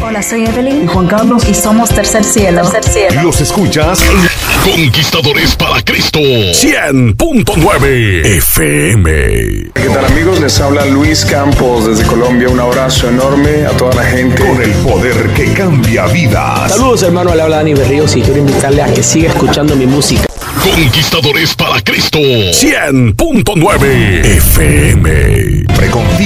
Hola, soy Evelyn. Y Juan Carlos. Y somos Tercer Cielo. Tercer Cielo. Los escuchas en Conquistadores para Cristo 100.9 FM. ¿Qué tal, amigos? Les habla Luis Campos desde Colombia. Un abrazo enorme a toda la gente. Con el poder que cambia vidas. Saludos, hermano. Le habla Dani Berríos y quiero invitarle a que siga escuchando mi música. Conquistadores para Cristo 100.9 FM. Precontigo.